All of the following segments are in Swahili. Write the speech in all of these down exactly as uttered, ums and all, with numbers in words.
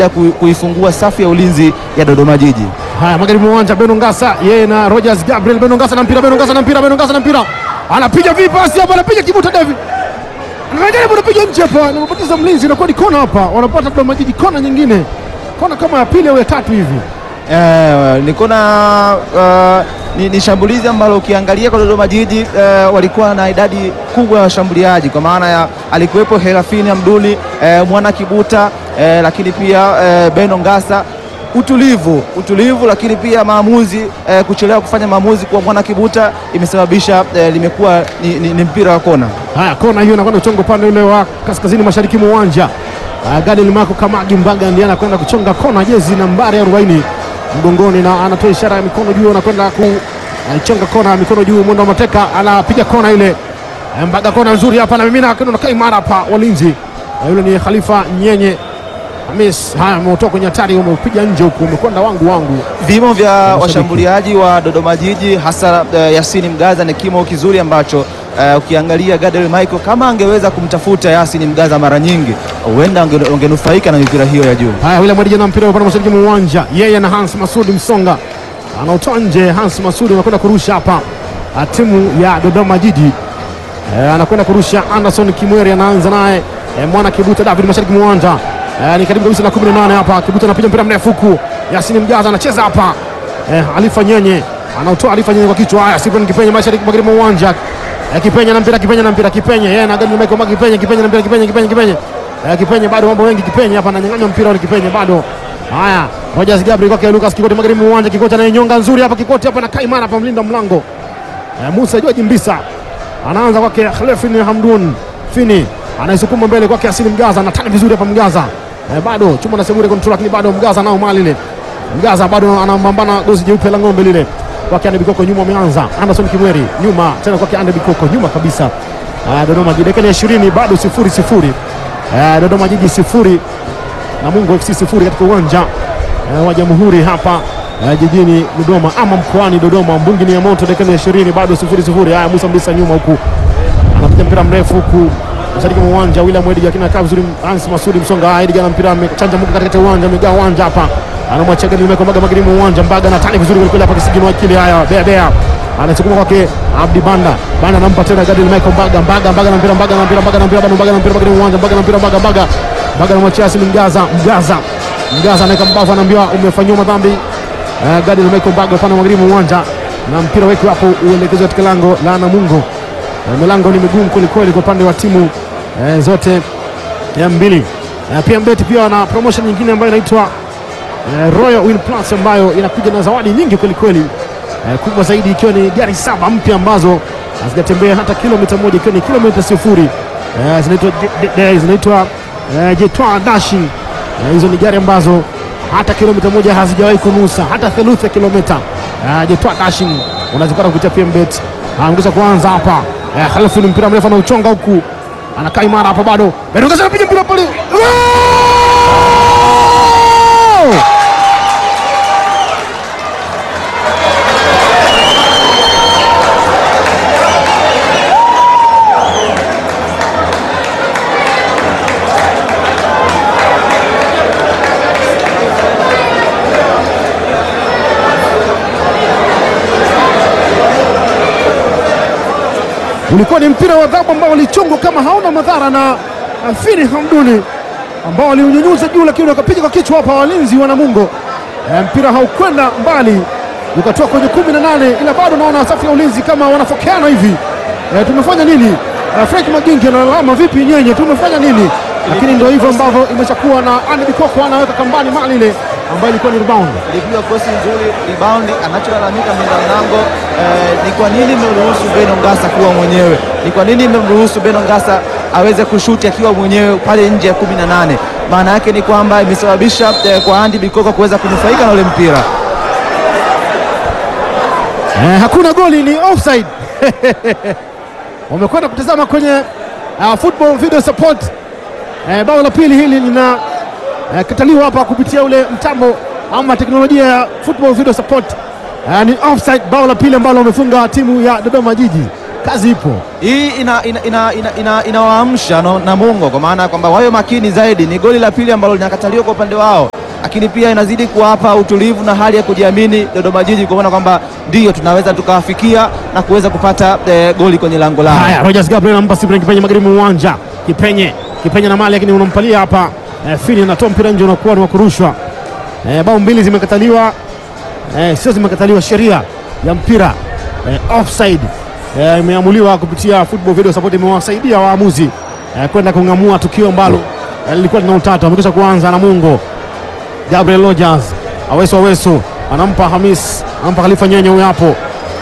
baada ya kuifungua safu ya ulinzi ya Dodoma Jiji. Haya, magharibi mwa uwanja Beno Ngasa, yeye na Rogers Gabriel. Beno Ngasa na mpira, Beno Ngasa na mpira, Beno Ngasa na mpira. Anapiga vipasi hapa, anapiga kibuta David. Anajaribu kupiga nje hapa, anapoteza mlinzi, inakuwa ni kona hapa. Wanapata Dodoma Jiji kona nyingine. Kona kama ya pili au ya tatu hivi. Eh, ni kona uh, ni, ni shambulizi ambalo ukiangalia kwa Dodoma Jiji uh, walikuwa na idadi kubwa ya washambuliaji, kwa maana ya alikuwepo Herafini Hamduni, uh, Mwana Kibuta, uh, lakini pia uh, Beno Ngasa. Utulivu, utulivu lakini pia maamuzi eh, kuchelewa kufanya maamuzi kwa Mwana Kibuta imesababisha eh, limekuwa ni, ni, ni mpira wa kona. Haya, kona hiyo inakwenda kuchonga upande ule wa kaskazini mashariki mwa uwanja. Uh, Gadi Limako Kamagi Mbaga ndiye anakwenda kuchonga kona, jezi nambari arobaini mgongoni, na anatoa ishara ya mikono juu, anakwenda kuchonga uh, kona mikono juu. Mwendo Mateka anapiga kona ile. Uh, Mbaga kona nzuri hapa na mimina kona kai mara hapa walinzi. Uh, yule ni Khalifa Nyenye Hamis. Haya, umetoka kwenye hatari, umepiga nje huko, umekwenda wangu wangu. Vimo vya washambuliaji wa Dodoma Jiji hasa uh, Yasini Mgaza ni kimo kizuri ambacho uh, ukiangalia Gadel Michael kama angeweza kumtafuta Yasini Mgaza mara nyingi huenda ungenufaika na mipira hiyo ya juu. Haya, William Mwedija na mpira upande mashariki mwa uwanja, yeye na Hans Masudi Msonga anaotoa nje. Hans Masudi anakwenda kurusha hapa timu ya Dodoma Jiji. E, anakwenda kurusha. Anderson Kimweri anaanza naye e, Mwana Kibuta David mashariki mwa uwanja. E, ni karibu kabisa na kumi na nane hapa. Kibuta anapiga mpira mrefu huku. Yasini Mgaza anacheza hapa. E, Alifa Nyenye anaotoa. Alifa Nyenye kwa kichwa. Haya, Stephen Kipenye mashariki magharibi mwa uwanja. E, Kipenye na mpira, Kipenye na mpira, Kipenye yeye na Gadi Michael Magi. Kipenye, Kipenye na mpira, Kipenye, Kipenye, Kipenye. E, Kipenye bado mambo mengi. Kipenye hapa ananyang'anya mpira ule, Kipenye bado. Haya, Rogers Gabriel kwa Lucas Kikoti magharibi mwa uwanja. Kikoti anayenyonga nzuri hapa, Kikoti hapa na Kaimana hapa mlinda mlango. E, Musa Joji Mbisa anaanza kwake Khalefini Hamdun. Fini anaisukuma mbele kwake Yasini Mgaza, anatana vizuri hapa Mgaza. E, bado chuma na Sebure control, lakini bado Mgaza nao mali ile. Mgaza bado anambambana gozi jeupe la ng'ombe lile. Kwake Ande Bikoko nyuma ameanza. Anderson Kimweri nyuma tena kwake Ande Bikoko nyuma kabisa. E, Dodoma Jiji dakika ishirini bado sifuri sifuri. E, Dodoma Jiji sifuri na Mungu F C sifuri katika uwanja e, wa Jamhuri hapa e, jijini Dodoma ama mkoani Dodoma. Mbungi ni ya moto dakika ishirini bado sifuri sifuri. Haya, Musa Mbisa nyuma huku anapiga mpira mrefu huku mashariki mwa uwanja. William Mwedija akina kaa vizuri. Hans Masudi Msonga haya Edgar na mpira amechanja Mungu katika uwanja, amegawa uwanja hapa, anamwacha Gadi Limeko Mbaga magharibi mwa uwanja. Mbaga anatani vizuri kweli hapa kisigino akili. Haya, bea bea anachukua kwake Abdi Banda. Banda anampa tena Gadi Limeko Mbaga. Mbaga Mbaga na mpira, Mbaga na mpira, Mbaga na mpira, Mbaga na mpira magharibi mwa uwanja. Mbaga na mpira, Mbaga Mbaga Mbaga anamwachia Yasini Mgaza. Mgaza Mgaza anaweka mbavu, anaambiwa umefanywa madhambi. Uh, Gadi Limeko Mbaga upande magharibi mwa uwanja na mpira weki hapo uelekezwe katika lango la Namungo. Uh, milango ni migumu kweli kweli kwa upande wa timu uh, zote ya mbili. Uh, pia Mbeti pia na promotion nyingine ambayo inaitwa uh, Royal Win Plus ambayo inakuja na zawadi nyingi kweli kweli. Uh, kubwa zaidi ikiwa ni gari saba mpya ambazo hazijatembea hata kilomita moja, ikiwa ni kilomita sifuri. Uh, zinaitwa zinaitwa uh, Jetwa Dashing. Uh, hizo ni gari ambazo hata kilomita moja hazijawahi kunusa hata theluthi ya kilomita. Uh, Jetwa Dashing unazipata kupitia P M Bet. Anaongeza kuanza hapa. Uh, Khalifu ni mpira mrefu na uchonga huku. Anakaa imara hapa bado. Anaongeza anapiga mpira pale. Ulikuwa ni mpira wa adhabu ambao ulichungwa kama hauna madhara na Fini Hamduni ambao waliunyunyuza juu, lakini wakapiga kwa kichwa hapa walinzi wa Namungo. E, mpira haukwenda mbali ukatoka kwenye kumi na nane, ila bado naona safu ya ulinzi kama wanafokeana hivi. E, tumefanya nini? E, Frank Magingi analalama vipi nyenye tumefanya nini? Lakini ndio hivyo ambavyo imeshakuwa na Ande Bikoko anaweka kambani mali ile ambayo ilikuwa ni rebound. Ilipigwa cross nzuri, rebound. Anacholalamika mlinda mlango eh, ni kwa nini mmeruhusu Beno Ngasa kuwa mwenyewe? Ni kwa nini mmemruhusu Beno Ngasa aweze kushuti akiwa mwenyewe pale nje ya kumi na nane? Maana yake ni kwamba imesababisha eh, kwa Ande Bikoko kuweza kunufaika na ule mpira. Eh, hakuna goli, ni offside. Wamekwenda kutazama kwenye uh, football video support. Eh, bao la pili hili lina eh, kataliwa hapa kupitia ule mtambo ama teknolojia ya football video support. Eh, ni offside, bao la pili ambalo wamefunga timu ya Dodoma Jiji. Kazi ipo. Hii ina ina ina ina, ina, inawaamsha no, Namungo kwa maana kwamba wawe makini zaidi. Ni goli la pili ambalo linakataliwa kwa upande wao. lakini pia inazidi kuwapa utulivu na hali ya kujiamini Dodoma Jiji, kwa maana kwamba ndio tunaweza tukawafikia na kuweza kupata e, goli kwenye lango lao. Haya, Rogers Gabriel anampa Cyprian Kipenye magharibi mwa uwanja. Kipenye, Kipenye na mali lakini unampalia hapa e, Fini anatoa mpira nje, unakuwa ni wa kurushwa. E, bao mbili zimekataliwa, e, sio zimekataliwa, sheria ya mpira e, offside e, imeamuliwa kupitia Football Video Support, imewasaidia waamuzi e, kwenda kung'amua tukio ambalo e, lilikuwa lina utata. Amekwisha kuanza na Mungo Gabriel Rogers, Aweso Aweso anampa Hamis, anampa Khalifa Nyenye, huyo hapo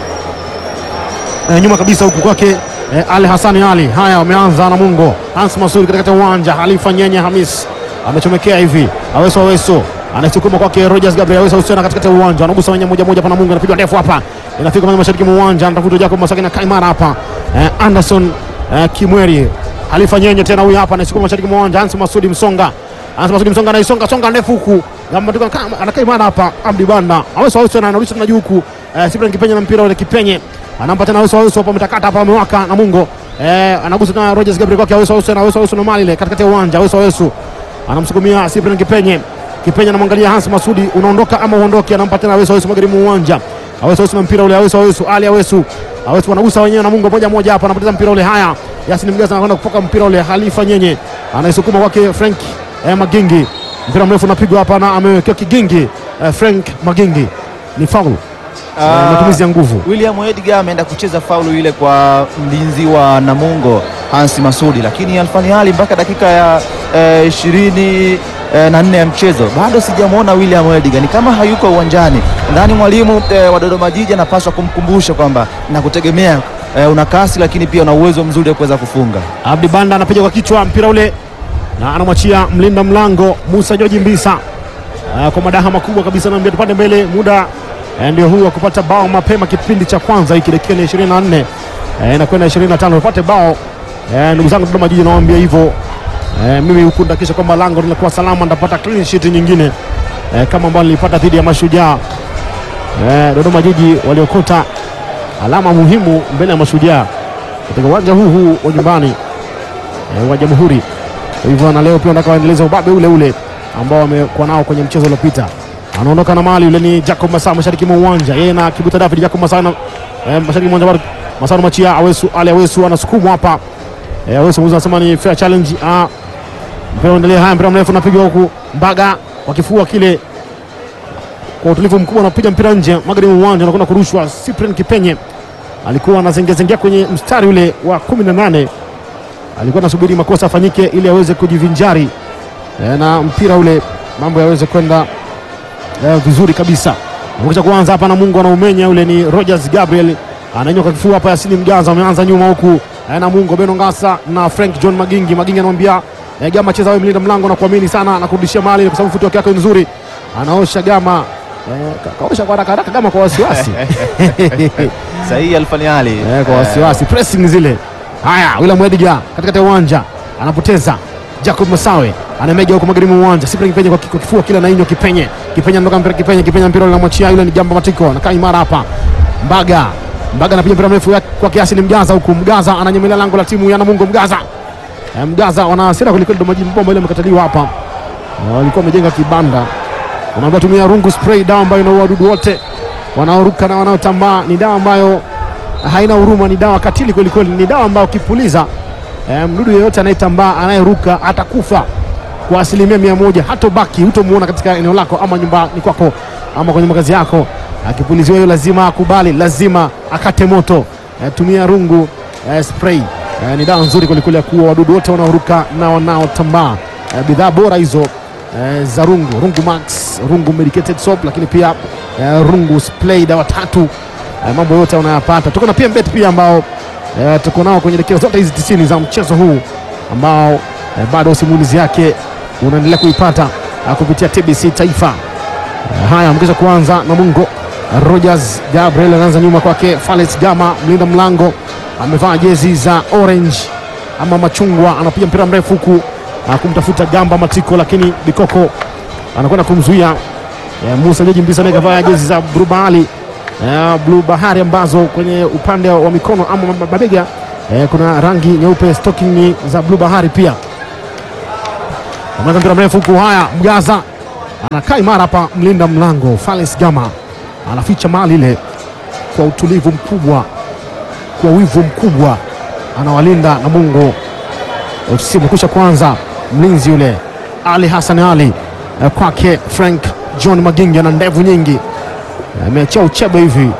e, nyuma kabisa huku kwake e, Ali Hassan Ali. Haya, wameanza na Mungo, Hans Masudi katika uwanja, Khalifa Nyenye, Hamis amechomekea hivi, Aweso Aweso anasukuma kwake Rogers Gabriel, Aweso Aweso katikati ya uwanja, anagusa wenye moja moja, pana Mungo anapiga ndefu hapa, inafika kwenye mashariki mwa uwanja, anatafuta Jacob Masaki na Kaimara hapa e, Anderson e, Kimweri, Khalifa Nyenye tena huyu hapa anasukuma mashariki mwa uwanja, Hans Masudi Msonga, Hans Masudi Msonga anaisonga songa ndefu huku, Kaimara hapa, Abdi Banda, Aweso Aweso anarudisha tena juu huku, e, Cyprian Kipenye na mpira ule, Kipenye anampa tena Aweso Aweso hapa, ametakata hapa, amewaka na Mungo e, anagusa tena Rogers Gabriel kwake Aweso Aweso, na Aweso Aweso na mali ile katikati ya uwanja, Aweso Aweso anamsukumia Cyprian Kipenye. Kipenye anamwangalia Hans Masudi, unaondoka ama uondoke, anampa tena Aweso Aweso magharibi mwa uwanja, Aweso Aweso na mpira ule, Aweso Aweso Ali Aweso Aweso wanagusa wenyewe na Mungo moja moja hapa, anapoteza mpira ule. Haya, Yasin Mgaza anakwenda kupoka mpira ule, Khalifa Nyenye anaisukuma kwake Frank eh, Magingi, mpira mrefu unapigwa hapa na amewekewa kigingi eh, Frank Magingi, ni foul. Uh, matumizi ya nguvu. William Edgar ameenda kucheza faulu ile kwa mlinzi wa Namungo Hans Masudi, lakini Alfani Ali mpaka dakika ya ishirini eh, na nne ya mchezo bado sijamwona William Edgar, ni kama hayuko uwanjani. Ndani mwalimu eh, wa Dodoma Jiji anapaswa kumkumbusha kwamba nakutegemea, eh, una kasi lakini pia una uwezo mzuri wa kuweza kufunga. Abdi Banda anapiga kwa kichwa mpira ule na anamwachia mlinda mlango Musa George Mbisa uh, kwa madaha makubwa kabisa, na mbele tupande mbele, muda ndio huu wa kupata bao mapema kipindi cha kwanza hiki, dakika ni ishirini na nne eh, na kwenda ishirini na tano upate bao. Eh, ndugu zangu Dodoma Jiji nawaambia hivyo, eh, mimi huku ndakisha kwamba lango linakuwa salama, ndapata clean sheet nyingine eh, kama ambao nilipata dhidi ya Mashujaa. Eh, Dodoma Jiji waliokota alama muhimu mbele ya Mashujaa katika uwanja huu huu wa nyumbani eh, wa Jamhuri. Hivyo na leo pia nataka waendeleze ubabe ule ule ambao wamekuwa nao kwenye mchezo uliopita. Anaondoka na mali yule ni Jacob Masao mashariki mwa uwanja, yeye na Kibuta David. Jacob Masao na eh, mashariki mwa uwanja, Masao machia Awesu Ali Awesu anasukumwa hapa eh, Awesu anasema ni fair challenge. Ah, mpira unaendelea. Haya, mpira mrefu unapigwa huku, Mbaga wakifua kile kwa utulivu mkubwa, anapiga mpira nje magharibi mwa uwanja, anakwenda kurushwa. Cyprian Kipenye alikuwa anazengezengea kwenye mstari ule wa kumi na nane, alikuwa anasubiri makosa afanyike ili aweze kujivinjari eh, na mpira ule mambo yaweze kwenda Eh, vizuri kabisa. Mwisho kuanza hapa na Mungu anaumenya, yule ni Rogers Gabriel ananyoka kifua hapa. Yasini Mgaza ameanza nyuma huku eh, na Mungu Beno Ngasa na Frank John Magingi. Magingi anamwambia eh, Gama cheza wewe mlinda mlango na kuamini sana na kurudishia mali kwa sababu futi yake nzuri. Anaosha Gama eh, kaosha kwa haraka haraka Gama kwa wasiwasi. Sahihi Alfani Ali eh, kwa wasiwasi pressing zile. Haya, William Edgar katika uwanja anapoteza. Jacob Masawe anamega huko magharibi mwa uwanja, Cyprian Kipenye kwa kifua kila na inyo. Kipenye Kipenye anatoka mpira, Kipenye Kipenye mpira unamwachia yule ni Gamba Matiko, anakaa imara hapa. Mbaga Mbaga anapiga mpira mrefu kwa kiasi, ni Mgaza huku. Mgaza ananyemelea lango la timu ya Namungo. Mgaza e, Mgaza wanasema kuliko Dodoma Jiji, bomba ile imekataliwa hapa. Walikuwa wamejenga kibanda, wanaambia tumia rungu spray, dawa ambayo inaua wadudu wote wanaoruka na wanaotambaa. Ni dawa ambayo haina huruma, ni dawa katili kweli kweli, ni dawa ambayo ukipuliza E, mdudu yeyote anayetambaa anayeruka atakufa kwa asilimia mia moja, hatobaki, hutomuona katika eneo lako ama nyumbani kwako ama kwenye makazi yako. Akipuliziwa hiyo lazima akubali, lazima akate moto. E, tumia rungu e, spray e, ni dawa nzuri kweli kweli ya kuua wadudu wote wanaoruka na wanaotambaa. E, bidhaa bora hizo e, za rungu, rungu max, rungu medicated soap, lakini pia e, rungu spray, dawa tatu. E, mambo yote unayapata. Tuko na P M Bet pia ambao E, tuko nao kwenye dakika zote hizi tisini za mchezo huu ambao e, bado simulizi yake unaendelea kuipata kupitia T B C Taifa. E, haya mkisha kuanza na Mungo Rogers Gabriel anaanza nyuma kwake Fales Gama, mlinda mlango amevaa jezi za orange ama machungwa, anapiga mpira mrefu huku kumtafuta Gamba Matiko, lakini Bikoko anakwenda kumzuia. E, Musa George Mbisa amevaa jezi za blue bahari Uh, blue bahari ambazo kwenye upande wa mikono ama mabega uh, kuna rangi nyeupe, stocking za blue bahari pia. Ameweka mpira mrefu huku. Haya, Mgaza anakaa imara hapa, mlinda mlango Fales Gama anaficha mali ile kwa utulivu mkubwa, kwa wivu mkubwa, anawalinda Namungo. Usimekwisha kwanza mlinzi yule Ali Hassan Ali eh, kwake Frank John Magingi na ndevu nyingi, ameachia uchebe hivi.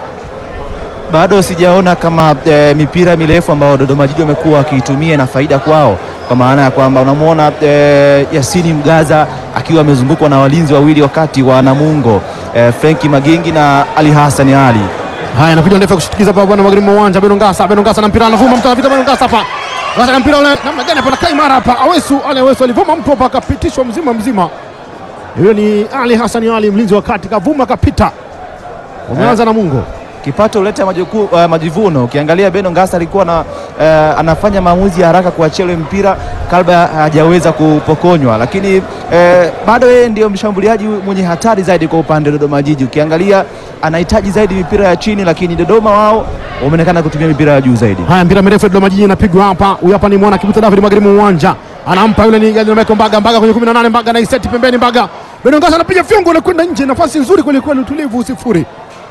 Bado sijaona kama e, mipira mirefu ambayo Dodoma Jiji wamekuwa wakiitumia na faida kwao, kwa maana ya kwamba unamwona e, Yasini Mgaza akiwa amezungukwa na walinzi wawili wakati wa Namungo, e, Franki Magingi na Ali Hassan Ali. Haya, anakuja ndefu kushtukiza hapa bwana magharibi mwa uwanja. Beno Ngasa, Beno Ngasa na mpira anavuma, mtu anapita Beno Ngasa hapa. Ngasa na mpira ule namna gani hapa, nakaa imara hapa. Awesu, Ale Awesu alivuma mtu hapa akapitishwa mzima mzima. Huyo ni Ali Hassan Ali, mlinzi wa kati, kavuma kapita. Umeanza Namungo. Kipato uleta majuku, uh, majivuno. Ukiangalia Beno Ngasa alikuwa na, uh, anafanya maamuzi ya haraka kuachia ule mpira kabla hajaweza kupokonywa, lakini uh, bado yeye ndio mshambuliaji mwenye hatari zaidi kwa upande wa Dodoma Jiji. Ukiangalia anahitaji zaidi mipira ya chini, lakini Dodoma wao wameonekana kutumia mipira ya juu zaidi. Haya, mpira mrefu Dodoma Jiji inapigwa hapa. Huyu hapa ni mwana Kibuta David magharibi mwa uwanja. Anampa yule ni Gadina Meko Mbaga, Mbaga kwenye kumi na nane, Mbaga na iseti pembeni, Mbaga. Beno Ngasa anapiga fyongo na kwenda nje, nafasi nzuri kweli kweli, utulivu sifuri.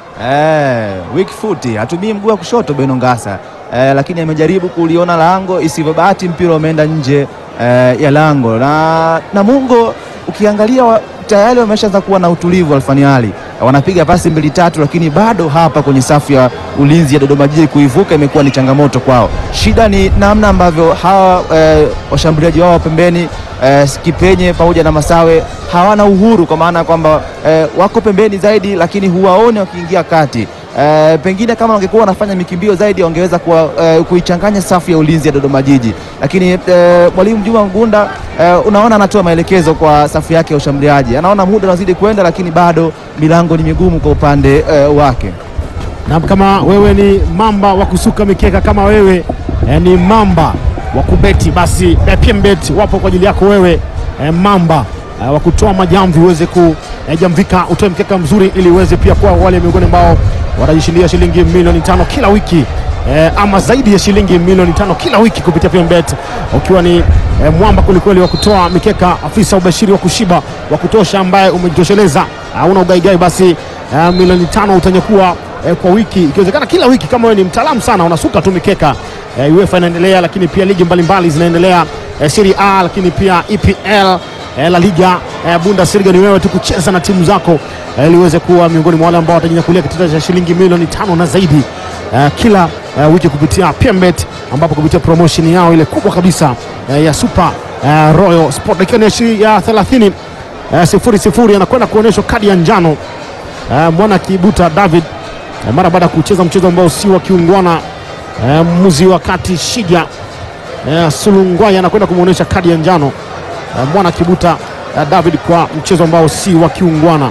Eh, weak foot, hatumii mguu wa kushoto Beno Ngasa, eh, lakini amejaribu kuliona lango, isivyo bahati mpira umeenda nje eh, ya lango. Na Namungo ukiangalia wa, tayari wameshaanza kuwa na utulivu. Alfani Ali wanapiga pasi mbili tatu, lakini bado hapa kwenye safu ya ulinzi ya Dodoma Jiji kuivuka imekuwa ni changamoto kwao. Shida ni namna ambavyo hawa eh, washambuliaji wao pembeni eh, Kipenye pamoja na Masawe hawana uhuru, kwa maana kwamba eh, wako pembeni zaidi, lakini huwaone wakiingia kati. Eh, pengine kama wangekuwa wanafanya mikimbio zaidi wangeweza kuwa, eh, kuichanganya safu ya ulinzi ya Dodoma Jiji, lakini eh, mwalimu Juma Mgunda eh, unaona anatoa maelekezo kwa safu yake ya ushambuliaji, anaona muda unazidi kwenda, lakini bado milango ni migumu kwa upande eh, wake. Na kama wewe ni mamba wa kusuka mikeka, kama wewe eh, ni mamba wa kubeti, basi PMBet wapo kwa ajili yako wewe eh, mamba eh, wa kutoa majamvi uweze kujamvika, eh, utoe mkeka mzuri ili uweze pia kuwa wale miongoni ambao wanajishindia shilingi milioni tano kila wiki eh, ama zaidi ya shilingi milioni tano kila wiki kupitia PMBet, ukiwa ni eh, mwamba kulikweli wa kutoa mikeka, afisa ubashiri wa kushiba wa kutosha ambaye umejitosheleza, hauna ugaigai, basi eh, milioni tano utanyakua eh, kwa wiki, ikiwezekana kila wiki. Kama wewe ni mtaalamu sana unasuka tu mikeka, eh, UEFA inaendelea, lakini pia ligi mbalimbali zinaendelea, eh, Serie A, lakini pia E P L, eh, La Liga, eh, Bundesliga. Ni wewe tu kucheza na timu zako ili eh, uweze kuwa miongoni mwa wale ambao watajinyakulia kitita cha shilingi milioni tano na zaidi eh, kila eh, wiki kupitia PMBet, ambapo kupitia promotion yao ile kubwa kabisa eh, ya Super eh, Royal Sport dakika ya thelathini eh, sifuri sifuri anakwenda kuonyeshwa kadi ya njano eh, mwana Kibuta David eh, mara baada ya kucheza mchezo ambao si wa kiungwana. eh, mmuzi wa kati Shija eh, Sulungwaya anakwenda kumuonyesha kadi ya njano eh, mwana Kibuta eh, David kwa mchezo ambao si wa kiungwana.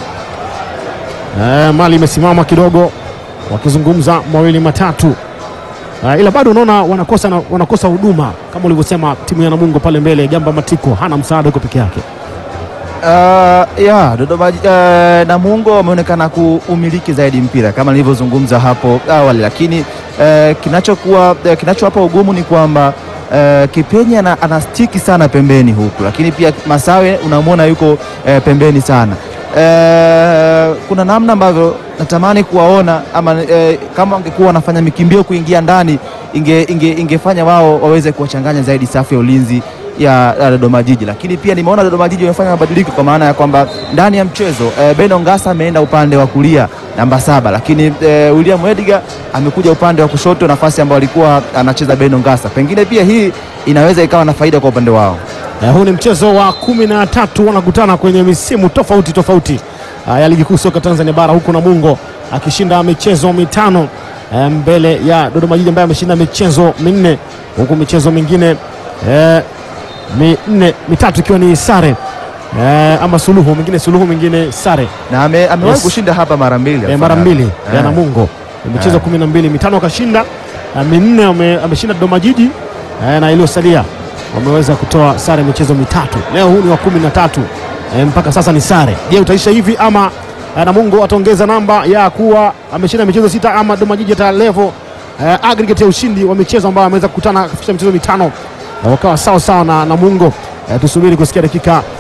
Eh, mali imesimama kidogo wakizungumza mawili matatu, eh, ila bado unaona wanakosa na, wanakosa huduma kama ulivyosema timu ya Namungo pale mbele. Gamba Matiko hana msaada, uko peke yake. Uh, yeah, Dodoma uh, Namungo wameonekana kuumiliki zaidi mpira kama nilivyozungumza hapo awali, lakini uh, kinachokuwa uh, kinachowapa ugumu ni kwamba uh, Kipenye anastiki sana pembeni huku, lakini pia Masawe unamwona yuko uh, pembeni sana. Uh, kuna namna ambavyo natamani kuwaona ama uh, kama wangekuwa wanafanya mikimbio kuingia ndani inge, inge, ingefanya wao waweze kuwachanganya zaidi safu ya ulinzi ya Dodoma Jiji. Lakini pia nimeona Dodoma Jiji wamefanya mabadiliko, kwa maana ya kwamba ndani ya mchezo e, Beno Ngasa ameenda upande wa kulia namba saba, lakini e, William Edgar amekuja upande wa kushoto, nafasi ambayo alikuwa anacheza Beno Ngasa. Pengine pia hii inaweza ikawa na faida kwa upande wao. Eh, huu ni mchezo wa kumi na tatu wanakutana kwenye misimu tofauti tofauti uh, ya ligi kuu soka Tanzania bara, huku Namungo akishinda michezo mitano eh, mbele ya Dodoma Jiji ambaye ameshinda michezo minne, huku michezo mingine eh, minne mitatu ikiwa ni sare eh, ama suluhu, mwingine suluhu, mwingine sare, na ame, amewahi yes. kushinda hapa mara mbili eh, mara mbili eh. ya Namungo michezo kumi na mbili, mitano akashinda, uh, minne ame, ameshinda Dodoma Jiji eh, na iliyosalia wameweza kutoa sare michezo mitatu. Leo huu ni wa kumi na tatu e, mpaka sasa ni sare. Je, utaisha hivi ama e, Namungo ataongeza namba ya kuwa ameshinda michezo sita, ama Dodoma Jiji ata level e, aggregate ya ushindi wa michezo ambayo ameweza kukutana kufikisha michezo mitano e, wakawa sawa sawa na Namungo? E, tusubiri kusikia dakika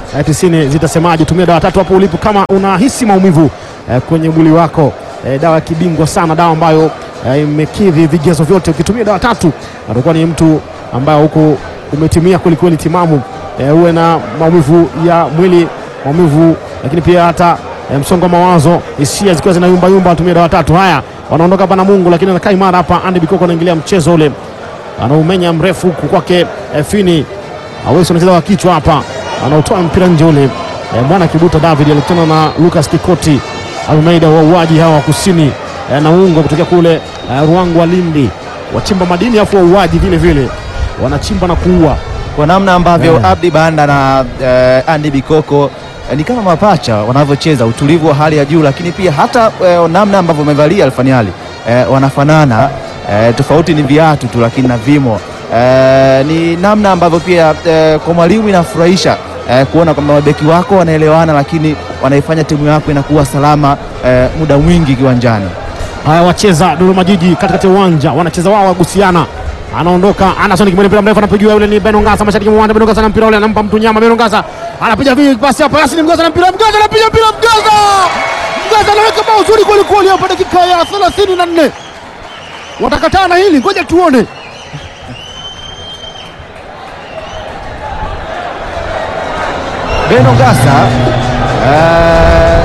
eh, tisini zitasemaje. Tumia dawa tatu hapo ulipo kama unahisi maumivu eh, kwenye mwili wako. Eh, dawa ya kibingwa sana, dawa ambayo eh, imekidhi vigezo vyote. Ukitumia dawa tatu utakuwa ni mtu ambaye huko umetimia kweli kweli timamu. Eh, uwe na maumivu ya mwili, maumivu lakini pia hata e, msongo wa mawazo, hisia zikiwa zinayumba yumba, tumia dawa tatu. Haya, wanaondoka hapa Namungo, lakini anakaa imara hapa. Andy Bikoko anaingilia mchezo ule, anaumenya mrefu huku kwake e, Fini Aweso anacheza kwa kichwa hapa, anautoa mpira nje ule. E, mwana Kibuta David alikutana na Lucas Kikoti Almeida, wauaji hawa kusini e, Namungo kutokea kule e, Ruangwa Lindi, wachimba madini afu wauaji vile vile wanachimba na kuua kwa namna ambavyo yeah. Abdi Banda na uh, Andy Bikoko ni kama mapacha wanavyocheza, utulivu wa hali ya juu, lakini pia hata eh, namna ambavyo wamevalia Alfaniali eh, wanafanana eh, tofauti ni viatu tu, lakini na vimo eh, ni namna ambavyo pia eh, kwa mwalimu inafurahisha eh, kuona kwamba mabeki wako wanaelewana, lakini wanaifanya timu yako inakuwa salama eh, muda mwingi kiwanjani. Haya, wacheza Dodoma Jiji katikati ya uwanja, wanacheza wao wagusiana. Anaondoka Anderson Kimweri, mpira mrefu anapigiwa yule ni Beno Ngasa, mashariki mwa uwanja. Beno Ngasa na mpira ule anampa mtu nyama. Beno Ngasa anapiga vipi pasi hapa, Yasin Mgaza na mpira, Mgaza anapiga mpira, Mgaza Mgaza anaweka bao zuri kweli kweli hapa dakika ya thelathini na nne. Watakataa na hili, ngoja tuone. Beno Ngasa uh...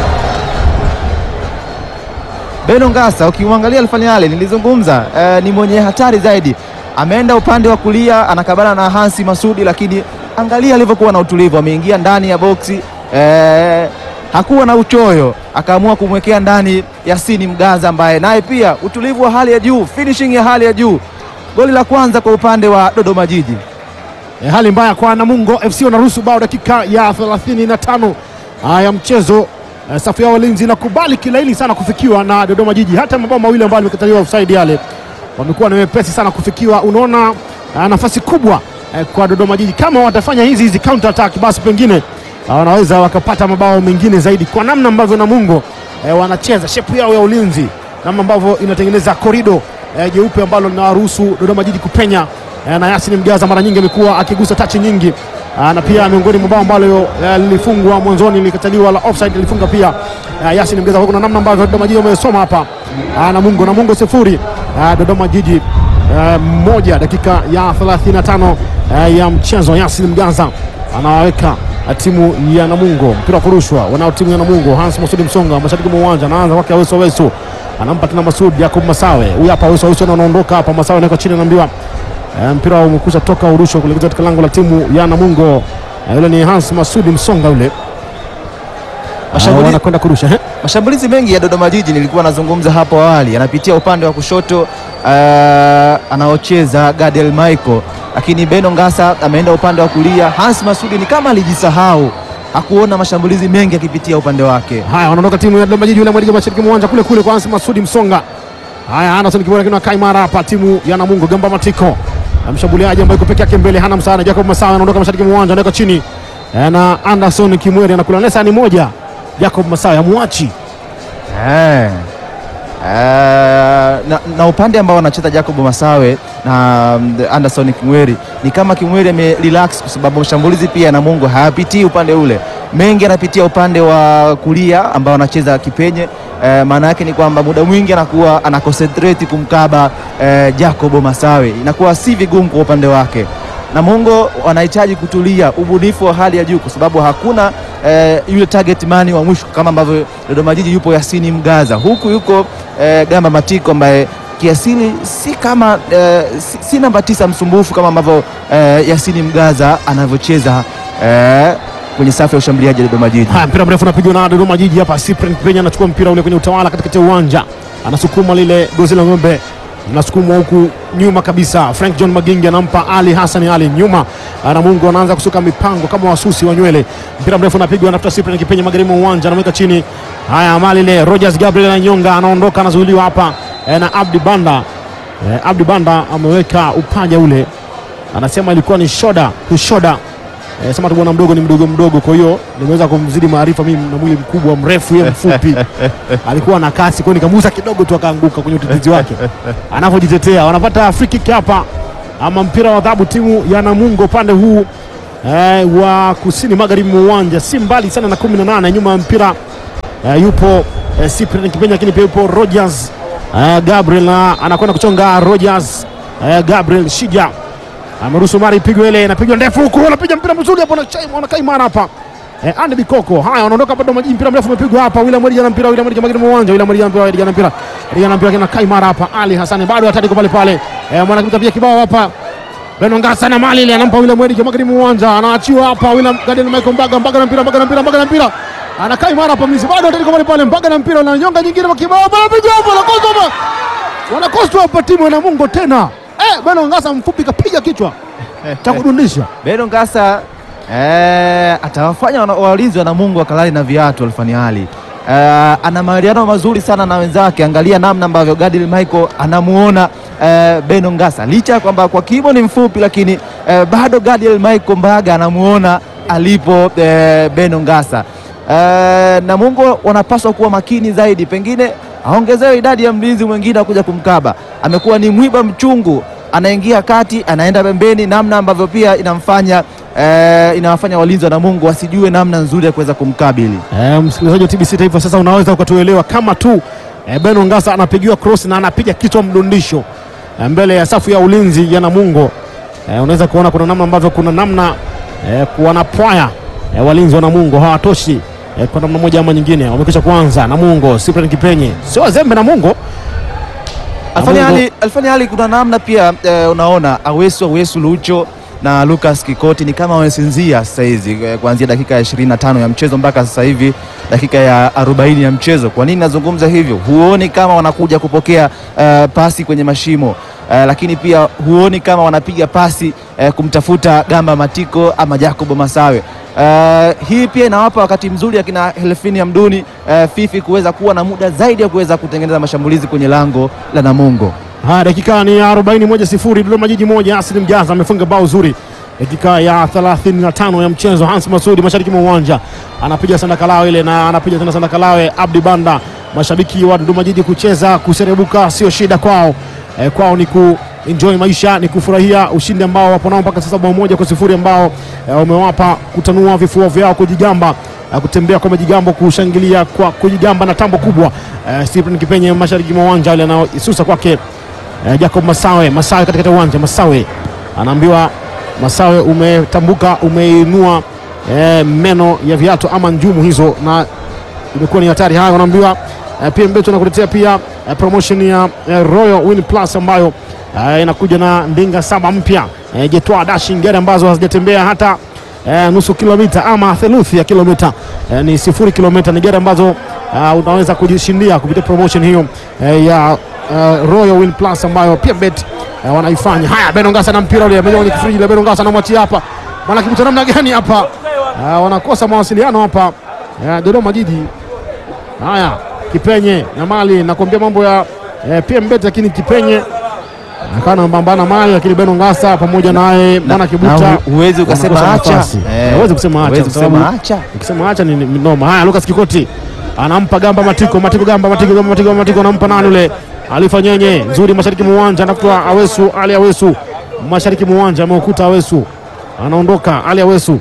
Beno Ngasa ukimwangalia Alfaniali nilizungumza uh, ni mwenye hatari zaidi. Ameenda upande wa kulia anakabana na Hansi Masudi, lakini angalia alivyokuwa na utulivu. Ameingia ndani ya boksi eh, hakuwa na uchoyo, akaamua kumwekea ndani Yasini Mgaza ambaye naye pia utulivu wa hali ya juu, finishing ya hali ya juu. Goli la kwanza kwa upande wa Dodoma Jiji. E, hali mbaya kwa Namungo F C, wanaruhusu bao dakika ya thelathini na tano ya mchezo. E, safu ya walinzi inakubali kilaini sana kufikiwa na Dodoma Jiji. Hata mabao mawili ambayo yamekataliwa offside yale wamekuwa ni wepesi sana kufikiwa. Unaona uh, nafasi kubwa uh, kwa Dodoma Jiji. Kama watafanya hizi hizi counter attack, basi pengine uh, wanaweza wakapata mabao mengine zaidi, kwa namna ambavyo Namungo uh, wanacheza shape yao ya ulinzi, namna ambavyo inatengeneza korido uh, jeupe ambalo linawaruhusu Dodoma Jiji kupenya uh, na Yasin Mgaza mara nyingi amekuwa akigusa touch nyingi uh, na pia miongoni mwa mabao ambalo lilifungwa uh, mwanzoni likataliwa la offside, alifunga pia uh, Yasin Mgaza. Kuna namna ambavyo Dodoma Jiji wamesoma hapa uh, Namungo Namungo sifuri Uh, Dodoma Jiji uh, moja, dakika ya thelathini na tano uh, ya mchezo. Yasin Mgaza anawaweka uh, timu ya Namungo, mpira kurushwa wanao timu ya Namungo. Hans Masudi Msonga mashariki mwa uwanja, anaanza kwake Aweso Aweso, anampa tena Masudi Jacob Masawe. Huyu hapa Aweso Aweso anaondoka hapa, Masawe anaweka chini, anaambiwa uh, mpira umekuja toka urushwa kuelekea katika lango la timu ya Namungo. Uh, yule ni Hans Masudi Msonga yule. Mashambulizi anakwenda kurusha he? Mashambulizi mengi ya Dodoma Jiji nilikuwa nazungumza hapo awali, anapitia upande wa kushoto uh, anaocheza Gadel Michael, lakini Beno Ngasa ameenda upande wa kulia. Hans Masudi ni kama alijisahau, hakuona mashambulizi mengi akipitia upande wake. Haya, wanaondoka timu ya Dodoma Jiji, yule mwalimu mashariki mwanja kule kule kwa Hans Masudi Msonga. Haya, Anderson Kimweri kina kaimara hapa timu ya Namungo. Gamba Matiko mshambuliaji ambaye yuko peke yake mbele, hana msaada. Jacob Masawe anaondoka mashariki mwanja, anaweka chini na Anderson Kimweri anakula nesa ni moja. Jacob Masawe amuachi eh Uh, na, na upande ambao anacheza Jacob Masawe na um, Anderson Kimweri ni kama Kimweri ame relax, kwa sababu mashambulizi pia Namungo hayapitii upande ule, mengi anapitia upande wa kulia ambao anacheza Kipenye. Uh, maana yake ni kwamba muda mwingi anakuwa ana concentrate kumkaba uh, Jacob Masawe, inakuwa si vigumu kwa upande wake. Namungo wanahitaji kutulia, ubunifu wa hali ya juu, kwa sababu hakuna eh, yule target man wa mwisho kama ambavyo Dodoma Jiji yupo Yasini Mgaza, huku yuko eh, Gamba Matiko ambaye kiasili si kama eh, si, si namba tisa msumbufu kama ambavyo eh, Yasini Mgaza anavyocheza eh, kwenye safu ya ushambuliaji Dodoma Jiji. Haya, mpira mrefu unapigwa na Dodoma Jiji hapa. Cyprian Penya anachukua mpira ule kwenye utawala katikati ya uwanja, anasukuma lile gozi la ng'ombe, anasukuma huku nyuma kabisa. Frank John Magingi anampa Ali Hassan Ali nyuma. Namungo anaanza kusuka mipango kama wasusi wa nywele. Mpira mrefu unapigwa, anafuta Cyprian Kipenye magharibi mwa uwanja, anamweka chini. Haya, mali ile Rogers Gabriel Anyonga anaondoka, anazuiliwa hapa e, na Abdi Banda. E, Abdi Banda ameweka upaja ule, anasema ilikuwa ni shoda kushoda. E, sema tu bwana mdogo ni mdogo mdogo, kwa hiyo nimeweza kumzidi maarifa mimi na mwili mkubwa mrefu yeye mfupi. Alikuwa na kasi, kwa nikamuza kidogo tu akaanguka kwenye utetezi wake anapojitetea. Wanapata free kick hapa ama mpira wa adhabu timu ya Namungo upande huu eh, wa kusini magharibi mwa uwanja, si mbali sana na kumi na nane. Nyuma ya mpira eh, yupo eh, Cyprian Kipenya, lakini pia yupo Rogers eh, Gabriel na anakwenda kuchonga Rogers eh, Gabriel Shija ameruhusu mara ipigwe ile, inapigwa ndefu huko, anapiga mpira mzuri hapo na chai mwana kaimara hapa eh, Andy Bikoko. Haya, wanaondoka bado maji, mpira mrefu umepigwa hapa. William Mwedi ana mpira, William Mwedi magharibi mwa uwanja, William Mwedi ana mpira, William ana mpira, William ana mpira na kaimara hapa. Ali Hassan bado hatari kwa pale pale eh, mwana kitu pia kibao hapa. Beno Ngasa na mali ile anampa William Mwedi magharibi mwa uwanja, anaachiwa hapa William Gadiel Michael Mbaga, Mbaga na mpira, Mbaga na mpira, Mbaga na mpira, anakaa imara hapa mlinzi, bado hatari kwa pale pale. Mbaga na mpira na nyonga nyingine kwa kibao, bado piga hapo na kosa, wanakosa hapa timu ya Namungo tena eh, Beno Ngasa mfupi kapiga kichwa cha kudundisha. Beno Ngasa eh, atawafanya walinzi wa Namungo wakalali na viatu. Alfani Ali eh, ana maariano mazuri sana na wenzake. Angalia namna ambavyo Gadiel Michael anamuona eh, Beno Ngasa, licha kwamba kwa kimo ni mfupi, lakini eh, bado Gadiel Michael Mbaga anamuona alipo eh, Beno Ngasa. Eh, Namungo wanapaswa kuwa makini zaidi, pengine aongezewe idadi ya mlinzi mwingine kuja kumkaba. Amekuwa ni mwiba mchungu, anaingia kati, anaenda pembeni, namna ambavyo pia inamfanya eh, inawafanya walinzi wa Namungo wasijue namna nzuri ya kuweza kumkabili. Eh, msikilizaji wa T B C Taifa, sasa unaweza ukatuelewa kama tu eh, Beno Ngasa anapigiwa cross na anapiga kichwa mdundisho eh, mbele ya safu ya ulinzi ya Namungo. Eh, unaweza kuona kuna namna ambavyo kuna namna eh, wanapwaya eh, walinzi wa Namungo hawatoshi eh, kwa namna moja ama nyingine. Wamekwisha kuanza Namungo, Cyprian Kipenye sio zembe Namungo. Alfani Ali, Alfani Ali kuna namna pia eh, unaona Awesu Awesu Lucho na Lucas Kikoti ni kama wamesinzia sasa hizi eh, kuanzia dakika ya ishirini na tano ya mchezo mpaka sasa hivi dakika ya arobaini ya mchezo. Kwa nini nazungumza hivyo? Huoni kama wanakuja kupokea eh, pasi kwenye mashimo eh, lakini pia huoni kama wanapiga pasi eh, kumtafuta Gamba Matiko ama Jacob Masawe. Uh, hii pia inawapa wakati mzuri akina Helfini Hamduni uh, Fifi kuweza kuwa na muda zaidi ya kuweza kutengeneza mashambulizi kwenye lango la Namungo. Haya, dakika ni arobaini, moja sifuri, Dodoma Jiji moja. Asili Mjaza amefunga bao zuri dakika ya thelathini na tano ya mchezo. Hans Masudi mashariki mwa uwanja anapiga Sandakalawe ile na anapiga tena Sandakalawe. Abdi Banda, mashabiki wa Dodoma Jiji kucheza kuserebuka sio shida kwao. Eh, kwao ni ku enjoy maisha, ni kufurahia ushindi ambao wapo nao mpaka sasa, bao moja kwa sifuri ambao wamewapa eh, kutanua vifua vyao, kujigamba eh, kutembea kwa majigambo, kushangilia kwa kujigamba na tambo kubwa. Eh, Cyprian Kipenye mashariki mwa uwanja ile na isusa kwake eh, Jacob Masawe. Masawe katika uwanja, Masawe anaambiwa Masawe umetambuka, umeinua eh, meno ya viatu ama njumu hizo na imekuwa ni hatari. Haya, wanaambiwa eh, pia Mbeto anakuletea pia eh, promotion ya eh, Royal Win Plus ambayo Uh, inakuja na ndinga saba mpya uh, Jetwa Dashing, gari ambazo hazijatembea hata uh, nusu kilomita ama theluthi ya kilomita, uh, ni sifuri kilomita. Ni gari ambazo uh, unaweza kujishindia kupitia promotion hiyo uh, ya uh, Royal Win Plus ambayo pia Bet uh, wanaifanya. Haya, Beno Ngasa na mpira ule amenyoa kwenye kifriji la Beno Ngasa, anamwachia hapa bwana, kibuta namna gani hapa, uh, wanakosa mawasiliano hapa uh, Dodoma Jiji. Haya, Kipenye na mali nakwambia mambo ya uh, P M Bet, lakini Kipenye akana mbambana mali, lakini Beno Ngasa pamoja naye bwana Kibuta huwezi ukasema acha, huwezi kusema acha, kusema acha, ukisema acha ni noma. Haya, Lucas Kikoti anampa Gamba Matiko, Matiko Gamba Matiko Gamba Matiko Matiko anampa nani yule Alifanyenye nzuri mashariki mwa uwanja, anafuta Awesu Ali Awesu mashariki mwa uwanja, ameukuta Awesu, anaondoka Ali Awesu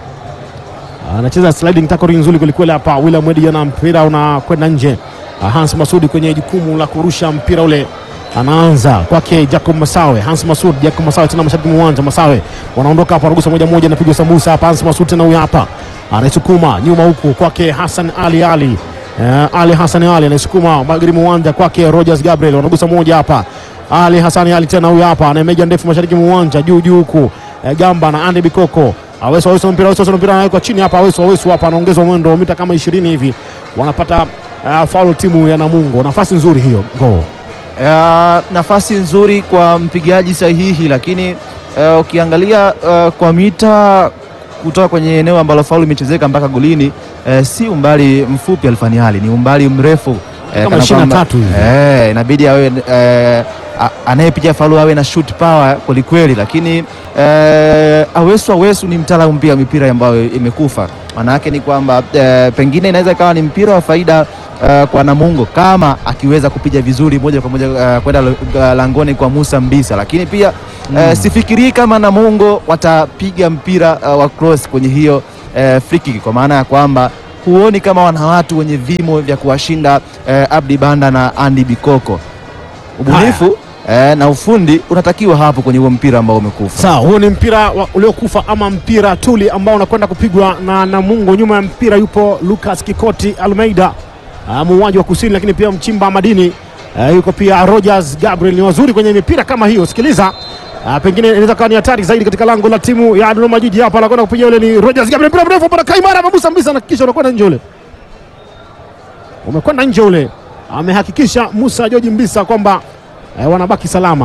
anacheza sliding tackle nzuri kweli hapa. William Mwedi ana mpira unakwenda nje. Hans Masudi kwenye jukumu la kurusha mpira ule, anaanza kwake Jacob Masawe. Hans Masud, Jacob Masawe tena mashariki mwa uwanja. Masawe wanaondoka hapa, rugusa moja moja, anapiga sambusa hapa. Hans Masud tena huyu hapa anaisukuma nyuma huku kwake Hassan Ali Ali uh, Ali Hassan Ali anaisukuma magharibi mwa uwanja kwake Rogers Gabriel, wanagusa moja hapa. Ali Hassan Ali tena huyu hapa anayemeja ndefu mashariki mwa uwanja, juu juu huku uh, Gamba na Andy Bikoko. Awesu Awesu mpira, Awesu mpira anaweka chini hapa. Awesu Awesu hapa anaongeza mwendo mita kama ishirini hivi, wanapata uh, foul timu ya Namungo. Nafasi nzuri hiyo go. Uh, nafasi nzuri kwa mpigaji sahihi, lakini uh, ukiangalia uh, kwa mita kutoka kwenye eneo ambalo faulu imechezeka mpaka golini uh, si umbali mfupi Alfani Ali, ni umbali mrefu uh, kama ishirini na tatu hivi. Eh, inabidi awe uh, anayepiga faulu awe na shoot power kweli kweli, lakini uh, Awesu Awesu ni mtaalamu mpira mipira ambayo imekufa. Maana yake ni kwamba uh, pengine inaweza ikawa ni mpira wa faida uh, kwa Namungo kama akiweza kupiga vizuri moja kwa moja uh, kwenda uh, langoni kwa Musa Mbisa, lakini pia mm. uh, sifikirii kama Namungo watapiga mpira uh, wa cross kwenye hiyo uh, free kick, kwa maana ya kwamba huoni kama wana watu wenye vimo vya kuwashinda uh, Abdi Banda na Andy Bikoko. Ubunifu Eh, na ufundi unatakiwa hapo kwenye huo mpira ambao umekufa. Sawa, huo ni mpira uliokufa ama mpira tuli ambao unakwenda kupigwa na Namungo. Nyuma ya mpira yupo Lucas Kikoti Almeida, muuaji wa kusini, lakini pia mchimba madini. Uh, yuko pia Rogers Gabriel. Ni wazuri kwenye mipira kama hiyo. Sikiliza, uh, pengine inaweza kuwa ni hatari zaidi katika lango la timu ya Dodoma Jiji. Hapa anakwenda kupiga yule ni Rogers Gabriel, mpira mrefu para Kaimara Mabusa Mbisa, na kisha unakwenda nje ule. Umekwenda nje ule. Amehakikisha Musa George Mbisa kwamba Eh, wanabaki salama.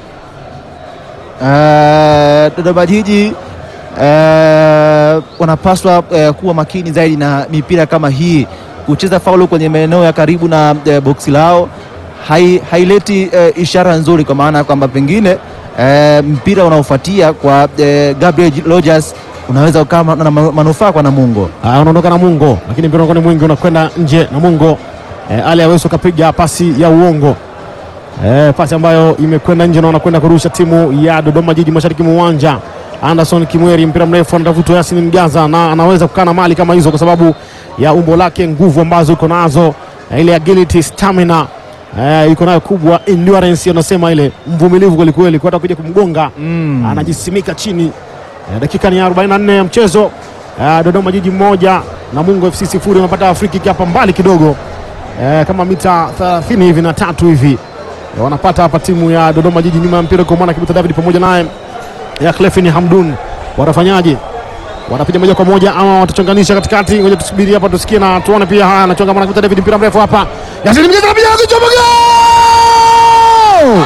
Uh, Dodoma Jiji uh, wanapaswa uh, kuwa makini zaidi na mipira kama hii. Kucheza faulu kwenye maeneo ya karibu na uh, boksi lao hai, haileti uh, ishara nzuri, kwa maana kwamba pengine uh, mpira unaofuatia kwa uh, Gabriel Rogers unaweza ukawa na manufaa kwa Namungo. Ah, unaondoka Namungo, lakini mpira unakuwa mwingi unakwenda nje. Namungo eh, Ali Aweso kapiga pasi ya uongo. Eh, pasi ambayo imekwenda nje na wanakwenda kurusha timu ya Dodoma Jiji mashariki mwa uwanja. Anderson Kimweri, mpira mrefu anatafutwa Yasin Mgaza, na anaweza kukana mali kama hizo kwa sababu ya umbo lake, nguvu ambazo iko nazo, ile agility, stamina eh, iko nayo kubwa, endurance anasema ile, mvumilivu kweli kweli, kwa hata kuja kumgonga mm. anajisimika chini. Eh, dakika ni arobaini na nne ya mchezo. Eh, Dodoma Jiji moja Namungo F C sifuri. Wanapata free kick hapa mbali kidogo, eh, kama mita thelathini hivi na tatu hivi. Wanapata hapa timu ya Dodoma Jiji. Nyuma ya mpira kwa mwana Kibuta David pamoja naye ya Clefini Hamdun. Watafanyaje? Wanapiga moja kwa moja ama watachonganisha katikati? Ngoja tusubiri hapa tusikie na tuone pia. Haya, anachonga mwana Kibuta David, mpira mrefu hapa. Yasin Mgaza anapiga kichwa, gol!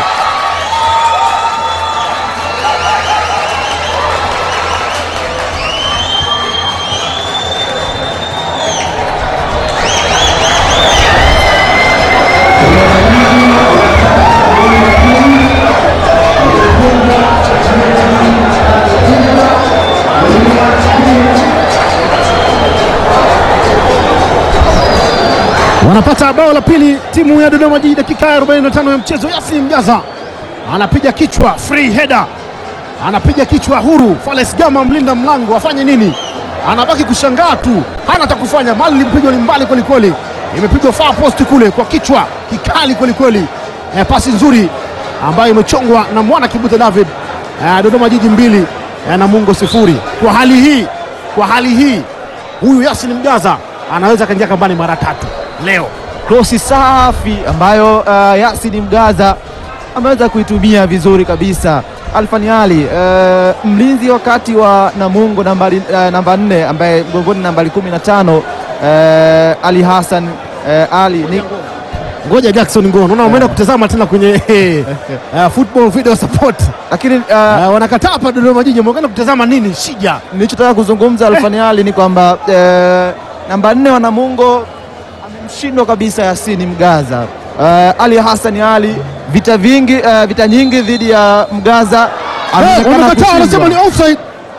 Wanapata bao la pili timu ya Dodoma Jiji dakika ya arobaini na tano ya mchezo. Yasin Mgaza anapiga kichwa, free header, anapiga kichwa huru. Fales Gama mlinda mlango afanye nini? Anabaki kushangaa tu, hana ta kufanya. Mali mpigwa ni mbali kweli kweli, imepigwa far post kule kwa kichwa kikali kweli kweli. E, pasi nzuri ambayo imechongwa na mwana Kibuta David. E, Dodoma Jiji mbili e, Namungo sifuri. Kwa hali hii, kwa hali hii huyu Yasin Mgaza anaweza kaingia kambani mara tatu leo. Krosi safi ambayo uh, Yasin Mgaza ameweza kuitumia vizuri kabisa. Alfani Ali, uh, mlinzi wakati wa Namungo nambari uh, namba nne ambaye mgongoni nambari kumi na tano, uh, Ali Hassan uh, Ali ni ngoja Jackson Ngono. Unaona umeenda kutazama tena kwenye uh, football video support, lakini uh, uh, wanakataa hapa Dodoma Jiji. Umeenda kutazama nini? Shija. Nilichotaka kuzungumza Alfani Ali ni kwamba uh, namba nne wa Namungo amemshindwa kabisa Yasin Mgaza. Uh, Ali Hassan Ali vita vingi uh, vita nyingi dhidi ya Mgaza, amekataa, anasema ni offside.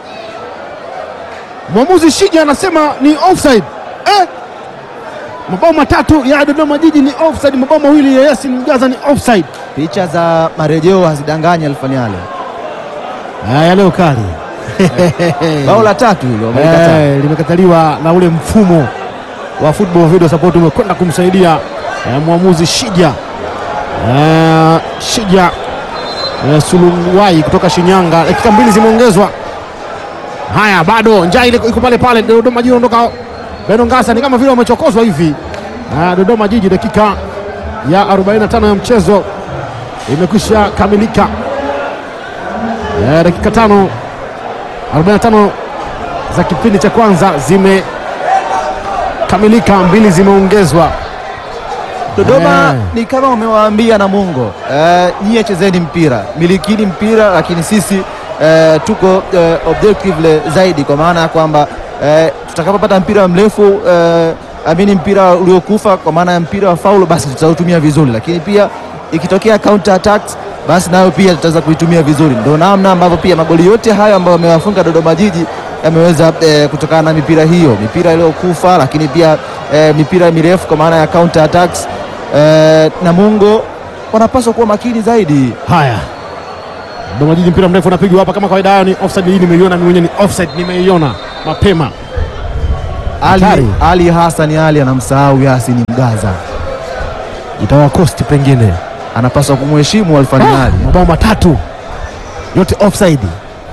Mwamuzi Shija anasema ni offside. Eh, mabao matatu ya Dodoma Jiji ni offside, mabao mawili ya Yasin Mgaza ni offside. Picha za marejeo hazidanganyi Alfani Ali. Haya leo kali. Bao la tatu hilo eh, limekataliwa na ule mfumo wa football video support umekwenda kumsaidia eh, mwamuzi Shija eh, Shija eh, Suluwai kutoka Shinyanga. Dakika mbili zimeongezwa. Haya, bado njaa ile iko pale pale. Dodoma Jiji ondoka. Beno Ngasa ni kama vile wamechokozwa hivi. eh, Dodoma Jiji dakika ya arobaini na tano ya mchezo imekwisha kamilika. eh, dakika tano arobaini na tano za kipindi cha kwanza zime kamilika, mbili zimeongezwa. Dodoma eh, ni kama wamewaambia Namungo, eh, nyie chezeni mpira, milikini mpira, lakini sisi eh, tuko eh, objective zaidi, kwa maana ya kwamba eh, tutakapopata mpira mrefu eh, amini mpira uliokufa kwa maana ya mpira wa faulu, basi tutautumia vizuri, lakini pia ikitokea counter attacks basi nayo pia tutaweza kuitumia vizuri. Ndio namna ambavyo pia magoli yote hayo ambayo wamewafunga Dodoma Jiji yameweza eh, kutokana na mipira hiyo, mipira iliyokufa, lakini pia eh, mipira mirefu kwa maana ya counter attacks. Eh, Namungo wanapaswa kuwa makini zaidi. Haya, Dodoma Jiji mpira mrefu unapigwa hapa kama kawaida. Ni offside, hii nimeiona mimi mwenyewe, ni offside, nimeiona mapema. Ali, Ali Hassan Ali anamsahau Yasin Mgaza, itawa cost, pengine anapaswa kumheshimu Alfani Ali. Mabao matatu yote offside.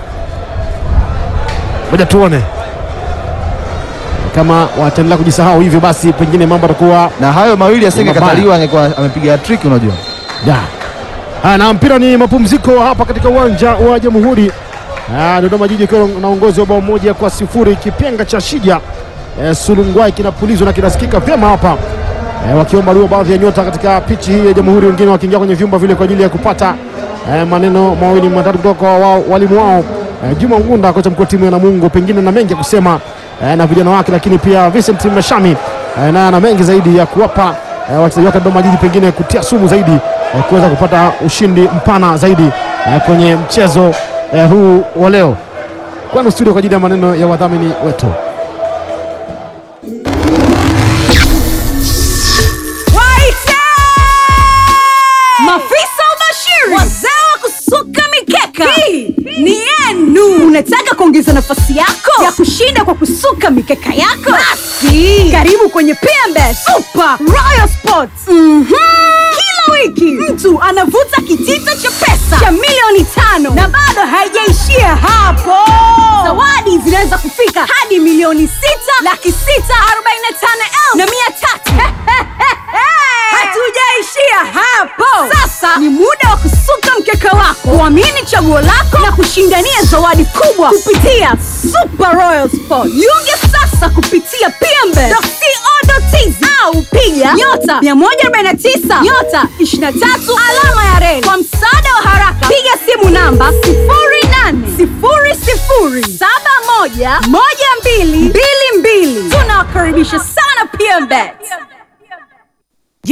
Ngoja tuone kama wataendelea kujisahau hivyo, basi pengine mambo yatakuwa na hayo mawili asingekataliwa, angekuwa amepiga trick, unajua. Ya. Ha, na mpira ni mapumziko hapa katika uwanja wa Jamhuri. Ah, Dodoma Jiji ikiwa na uongozi wa bao moja kwa sifuri. Kipenga cha Shija e, Sulungwai kinapulizwa na kinasikika vyema hapa e, wakiomba dua baadhi ya nyota katika pichi hii ya Jamhuri, wengine wakiingia kwenye vyumba vile kwa ajili ya kupata e, maneno mawili matatu kutoka kwa wao, walimu wao e, Juma Ngunda, kocha mkuu timu ya Namungo, pengine na mengi ya kusema e, na vijana wake, lakini pia Vincent Mashami e, na ana mengi zaidi ya kuwapa e, wachezaji wake Dodoma Jiji, pengine kutia sumu zaidi e, kuweza kupata ushindi mpana zaidi e, kwenye mchezo e, huu wa leo. Kwani studio kwa ajili ya maneno ya wadhamini wetu. Mafisa ubashiri, wazee wa kusuka mikeka, hii ni yenu. Unataka kuongeza nafasi yako ya kushinda kwa kusuka mikeka yako? Basi karibu kwenye P M B E T Super Royal Sports. Mhm. Kila wiki mtu anavuta kitita cha pesa cha milioni tano na bado haijaishia hapo. Zawadi zinaweza kufika hadi milioni sita laki sita arobaini na tano elfu na mia tatu. Hatujaishia hapo. Sasa ni muda wa kusuka mkeka wako, kuamini chaguo lako na kushindania zawadi kubwa kupitia Super Royal Sport. Jiunge sasa kupitia p m b e t dot co dot t z au piga nyota mia moja arobaini na tisa nyota ishirini na tatu alama ya reli. Kwa msaada wa haraka piga simu namba sifuri nane sifuri sifuri saba moja moja mbili mbili mbili. Tunawakaribisha sana P M B E T.